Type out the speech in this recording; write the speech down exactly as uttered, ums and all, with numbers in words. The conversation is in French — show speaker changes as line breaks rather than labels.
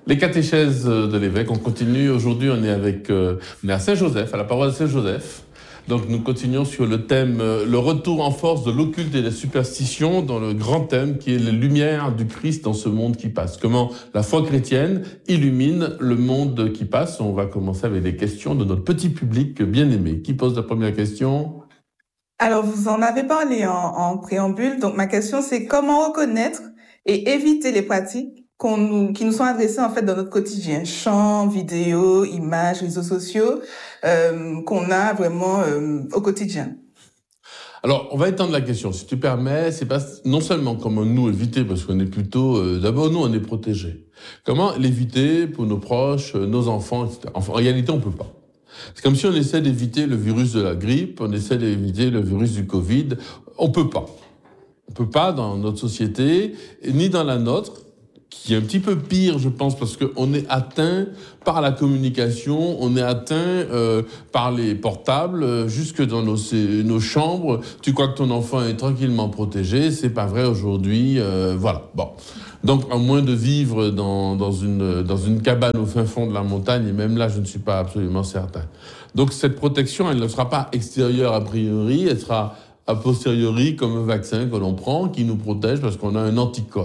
Les catéchèses de l'évêque, on continue. Aujourd'hui, on est avec, euh, on est à Saint-Joseph, à la paroisse de Saint-Joseph. Donc, nous continuons sur le thème, euh, le retour en force de l'occulte et des superstitions, dans le grand thème qui est les lumières du Christ dans ce monde qui passe. Comment la foi chrétienne illumine le monde qui passe. On va commencer avec des questions de notre petit public bien-aimé. Qui pose la première question ?
Alors, vous en avez parlé en, en préambule. Donc, ma question, c'est comment reconnaître et éviter les pratiques qu'on nous, qui nous sont adressées en fait dans notre quotidien, chants, vidéos, images, réseaux sociaux, euh, qu'on a vraiment euh, au quotidien.
Alors, on va étendre la question, si tu permets. C'est pas non seulement comment nous éviter, parce qu'on est plutôt, euh, d'abord nous on est protégés. Comment l'éviter pour nos proches, nos enfants, et cetera. Enfin, en réalité, on peut pas. C'est comme si on essaie d'éviter le virus de la grippe, on essaie d'éviter le virus du Covid. On peut pas. On peut pas dans notre société, ni dans la nôtre, qui est un petit peu pire, je pense, parce qu'on est atteint par la communication, on est atteint euh, par les portables, euh, jusque dans nos, nos chambres. Tu crois que ton enfant est tranquillement protégé, c'est pas vrai aujourd'hui, euh, voilà. Bon. Donc, à moins de vivre dans, dans, une, dans une cabane au fin fond de la montagne, et même là, je ne suis pas absolument certain. Donc, cette protection, elle ne sera pas extérieure a priori, elle sera a posteriori comme un vaccin que l'on prend, qui nous protège parce qu'on a un anticorps.